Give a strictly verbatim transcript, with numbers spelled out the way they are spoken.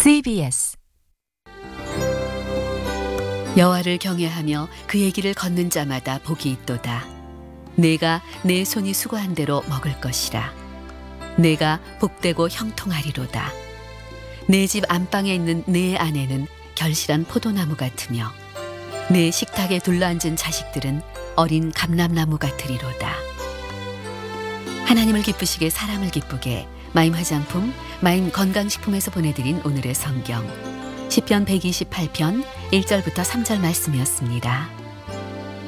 씨비에스 여호와를 경외하며 그의 길을 걷는 자마다 복이 있도다. 내가 내 손이 수고한 대로 먹을 것이라. 내가 복되고 형통하리로다. 내 집 안방에 있는 내 아내는 결실한 포도나무 같으며 내 식탁에 둘러앉은 자식들은 어린 감람나무 같으리로다. 하나님을 기쁘시게 사람을 기쁘게 마임 화장품, 마임 건강식품에서 보내드린 오늘의 성경 시편 백이십팔 편 일 절부터 삼 절 말씀이었습니다.